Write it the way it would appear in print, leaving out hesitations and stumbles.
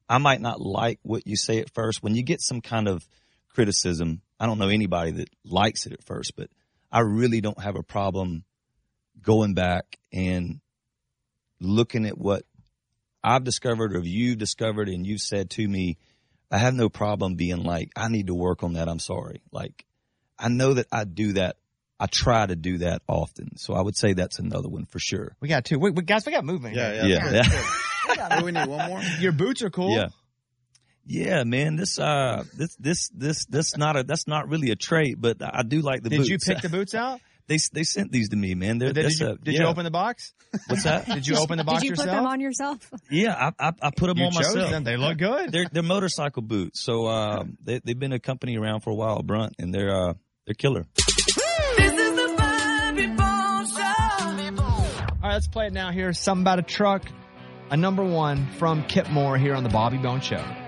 I might not like what you say at first. When you get some kind of criticism, I don't know anybody that likes it at first, but I really don't have a problem going back and looking at what I've discovered or you've discovered and you've said to me. I have no problem being like, I need to work on that. I'm sorry. Like, I know that I do that. I try to do that often. So I would say that's another one for sure. We got two. Guys, we got movement. Yeah. We need one more. Your boots are cool. Yeah. Yeah, man. That's not really a trait, but I do like the boots. Did you pick the boots out? They sent these to me, man. Did you open the box? What's that? Did you open the box yourself? Did you put them on yourself? Yeah, I put them on myself. Them. They look good. They're motorcycle boots. So they've been a company around for a while, Brunt, and they're killer. This is the Bobby Bones Show. All right, let's play it now here. Something About a Truck, a number one from Kip Moore here on the Bobby Bones Show.